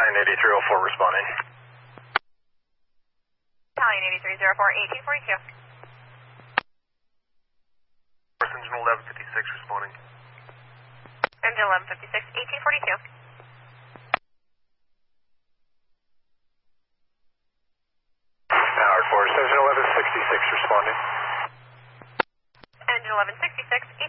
Italian 8304 responding. Italian 8304, 1842. Engine 1156 responding. Engine 1156, 1842. Howard Forest, engine 1166 responding. Engine 1166,